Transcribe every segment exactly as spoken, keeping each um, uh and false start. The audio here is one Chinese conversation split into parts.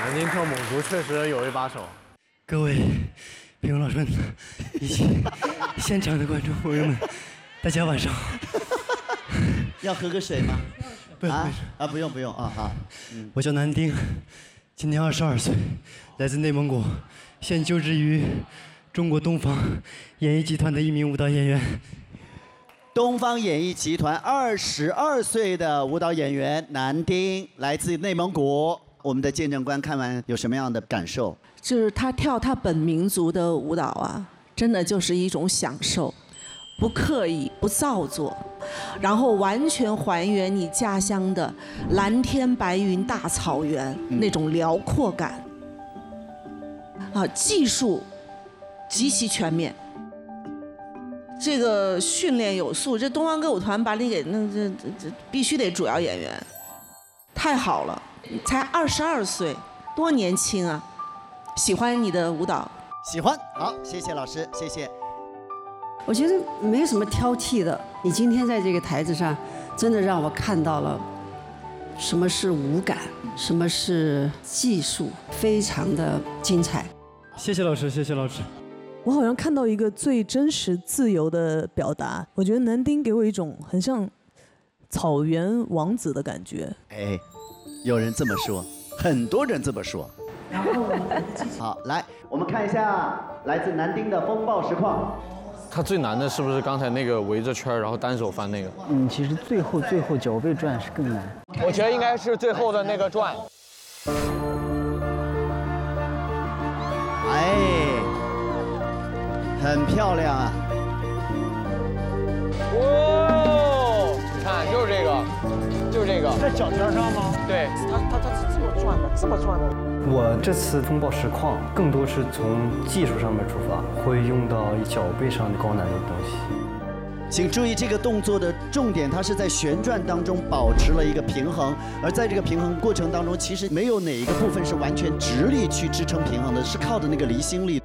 南京跳蒙族确实有一把手。 各位评委老师们以及现场的观众朋友们，大家晚上好。 要喝个水吗？ 不用， 啊啊，不用不用啊好。 嗯，我叫南丁，今年二十二岁，来自内蒙古，现就职于中国东方演艺集团的一名舞蹈演员。 东方演艺集团二十二岁的舞蹈演员南丁，来自内蒙古。我们的见证官看完有什么样的感受？ 就是他跳他本民族的舞蹈啊，真的就是一种享受，不刻意，不造作，然后完全还原你家乡的蓝天白云大草原、嗯、那种辽阔感。啊，技术极其全面。这个训练有素，这东方歌舞团把你给那这这这必须得主要演员，太好了，才二十二岁，多年轻啊！喜欢你的舞蹈， 喜欢，好，谢谢老师，谢谢。 我觉得没有什么挑剔的，你今天在这个台子上，真的让我看到了什么是舞感，什么是技术，非常的精彩。 谢谢老师，谢谢老师。 我好像看到一个最真实自由的表达，我觉得南丁给我一种很像草原王子的感觉。 哎，有人这么说，很多人这么说。然后好，来，我们看一下来自南丁的风暴实况。 他最难的是不是刚才那个围着圈，然后单手翻那个？ 嗯，其实最后最后脚背转是更难。 我觉得应该是最后的那个转。 哎。很漂亮啊！ 哦，你看，就是这个，就是这个， 在脚尖上吗？ 对， 他他他是这么转的，这么转的。 我这次风暴实况更多是从技术上面出发，会用到脚背上的高难度的东西。 请注意，这个动作的重点，它是在旋转当中保持了一个平衡，而在这个平衡过程当中，其实没有哪一个部分是完全直立去支撑平衡的，是靠的那个离心力。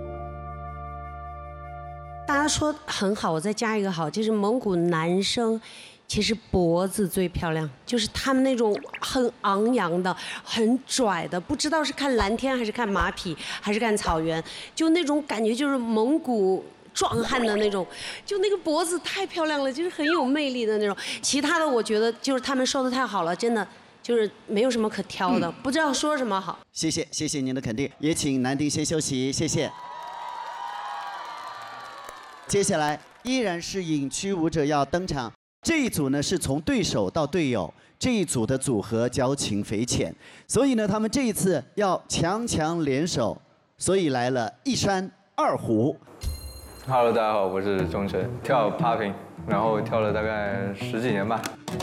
大家说很好，我再加一个好，就是蒙古男生其实脖子最漂亮，就是他们那种很昂扬的、很拽的，不知道是看蓝天还是看马匹还是看草原，就那种感觉就是蒙古壮汉的那种，就那个脖子太漂亮了，就是很有魅力的那种。其他的我觉得就是他们说的太好了，真的就是没有什么可挑的，嗯、不知道说什么好。 谢谢，谢谢您的肯定，也请南丁先休息，谢谢。接下来依然是影区舞者要登场，这一组呢是从对手到队友，这一组的组合交情匪浅，所以呢他们这一次要强强联手，所以来了一山二虎。 Hello， 大家好，我是钟晨，跳 popping， 然后跳了大概十几年吧。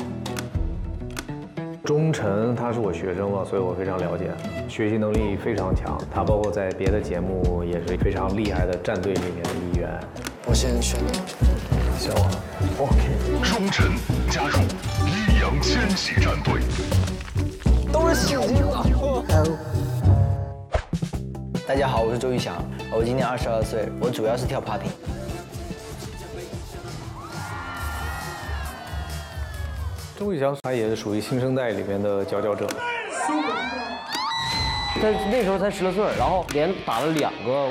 钟晨他是我学生嘛，所以我非常了解，学习能力非常强，他包括在别的节目也是非常厉害的战队里面的一员。 我先选你， 选我 ，OK。 钟晨加入益阳千禧战队， 都是死精啊！大家好，我是周玉翔，我今年二十二岁，我主要是跳 popping。 周玉翔他也是属于新生代里面的佼佼者。他那时候才十来岁，然后连打了两个